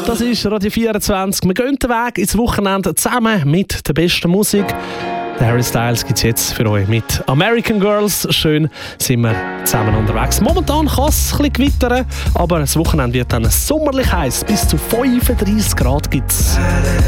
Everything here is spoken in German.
Das ist Radio 24. Wir gehen den Weg ins Wochenende zusammen mit der besten Musik. Der Harry Styles gibt es jetzt für euch mit American Girls. Schön sind wir zusammen unterwegs. Momentan kann es ein bisschen gewittern, aber das Wochenende wird dann sommerlich heiß. Bis zu 35 Grad gibt es.